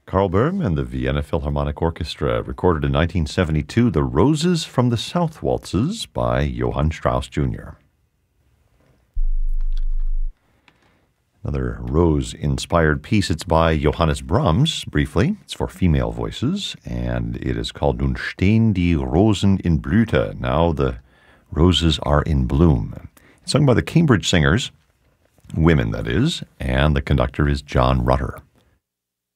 Carl Böhm and the Vienna Philharmonic Orchestra recorded in 1972 The Roses from the South Waltzes by Johann Strauss Jr. Another Rose-inspired piece. It's by Johannes Brahms, briefly. It's for female voices, and it is called Nun stehen die Rosen in Blüte. Now the roses are in bloom. It's sung by the Cambridge Singers, women that is, and the conductor is John Rutter.